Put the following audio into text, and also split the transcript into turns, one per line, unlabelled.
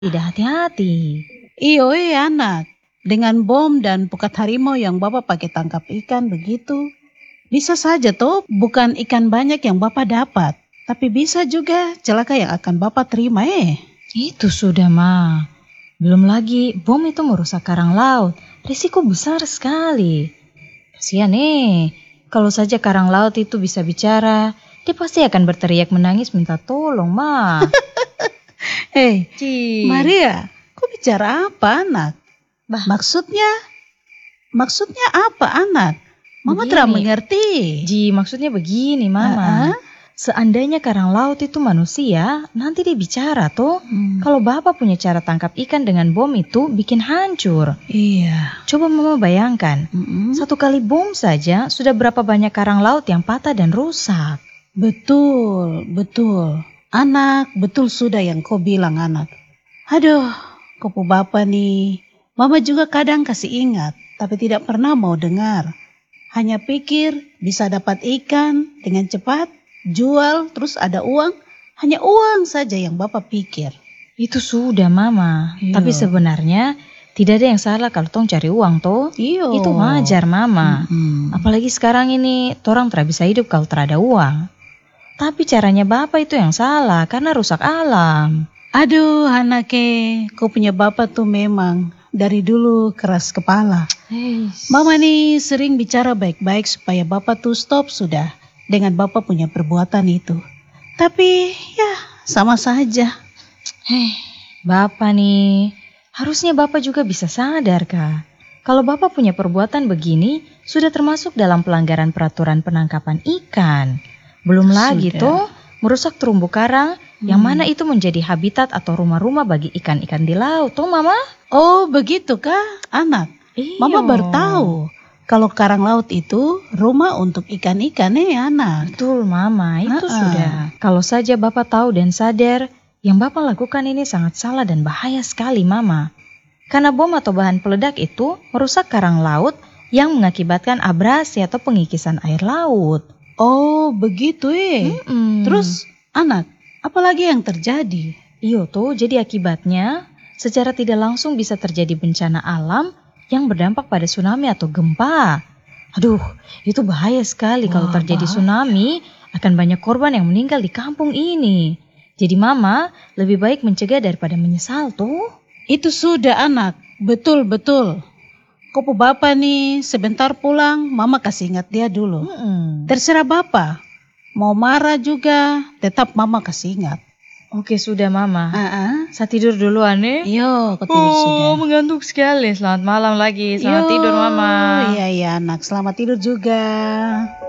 Tidak hati-hati.
Iyo anak, dengan bom dan pukat harimau yang Bapak pakai tangkap ikan begitu, bisa saja toh bukan ikan banyak yang Bapak dapat, tapi bisa juga celaka yang akan Bapak terima.
Itu sudah, Ma. Belum lagi bom itu merusak karang laut. Risiko besar sekali. Kasihan kalau saja karang laut itu bisa bicara, dia pasti akan berteriak menangis minta tolong, Ma.
Maria, kau bicara apa anak?
Bah.
Maksudnya apa anak? Mama tidak mengerti.
Maksudnya begini, Mama. Seandainya karang laut itu manusia, nanti dia bicara toh. Kalau Bapak punya cara tangkap ikan dengan bom itu bikin hancur.
Iya.
Coba Mama bayangkan, satu kali bom saja sudah berapa banyak karang laut yang patah dan rusak.
Betul. Anak, betul sudah yang kau bilang anak. Aduh, kopo Bapak nih. Mama juga kadang kasih ingat, tapi tidak pernah mau dengar. Hanya pikir bisa dapat ikan dengan cepat, jual, terus ada uang. Hanya uang saja yang Bapak pikir.
Itu sudah, Mama.
Iyo.
Tapi sebenarnya tidak ada yang salah kalau tong cari uang toh.
Iyo.
Itu wajar, Mama. Apalagi sekarang ini, orang tidak bisa hidup kalau tidak ada uang. Tapi caranya Bapak itu yang salah karena rusak alam.
Aduh anaknya, kau punya Bapak tuh memang dari dulu keras kepala. Mama nih sering bicara baik-baik supaya Bapak tuh stop sudah dengan Bapak punya perbuatan itu. Tapi ya sama saja.
Bapak nih, harusnya Bapak juga bisa sadar Kak. Kalau Bapak punya perbuatan begini, sudah termasuk dalam pelanggaran peraturan penangkapan ikan. Belum lagi tuh merusak terumbu karang yang mana itu menjadi habitat atau rumah-rumah bagi ikan-ikan di laut, toh Mama?
Oh begitu kah anak?
Iyo.
Mama baru tahu kalau karang laut itu rumah untuk ikan-ikan anak.
Betul Mama, itu sudah. Kalau saja Bapak tahu dan sadar, yang Bapak lakukan ini sangat salah dan bahaya sekali Mama. Karena bom atau bahan peledak itu merusak karang laut yang mengakibatkan abrasi atau pengikisan air laut.
Oh begitu Terus anak, apalagi yang terjadi?
Iyo tuh, jadi akibatnya secara tidak langsung bisa terjadi bencana alam yang berdampak pada tsunami atau gempa. Aduh, itu bahaya sekali. Kalau terjadi tsunami, akan banyak korban yang meninggal di kampung ini. Jadi Mama, lebih baik mencegah daripada menyesal tuh.
Itu sudah anak, betul. Kopo Bapak nih sebentar pulang, Mama kasih ingat dia dulu. Terserah Bapak, mau marah juga, tetap Mama kasih ingat.
Oke sudah Mama. Saya tidur duluan
Yo, kau tidur sudah.
Mengantuk sekali. Selamat malam lagi. Selamat tidur Mama.
Iya anak, selamat tidur juga.